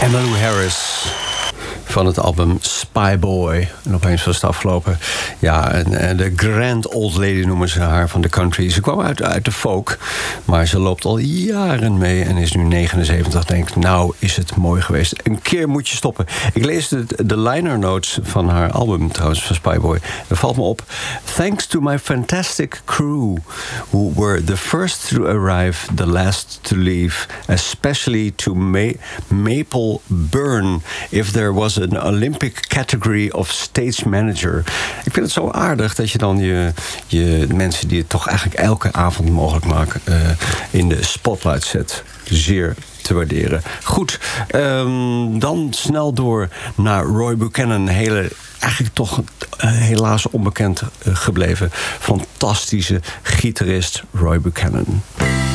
Emmylou Harris van het album Spy Boy. En opeens was het afgelopen. Ja, en de grand old lady noemen ze haar van de country. Ze kwam uit de folk, maar ze loopt al jaren mee en is nu 79. Denk, nou is het mooi geweest. Een keer moet je stoppen. Ik lees de liner notes van haar album trouwens, van Spy Boy. Dat valt me op. Thanks to my fantastic crew, who were the first to arrive, the last to leave, especially to Maple Burn, if there was an Olympic category of stage manager. Ik vind het zo aardig dat je dan je mensen die het toch eigenlijk elke avond mogelijk maken in de spotlight zet. Zeer te waarderen. Goed, dan snel door naar Roy Buchanan. Eigenlijk toch helaas onbekend gebleven. Fantastische gitarist Roy Buchanan.